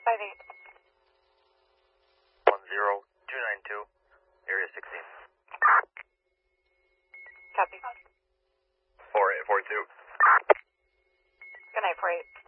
58. 10292, area 16. Copy. 4842. Good night, 48.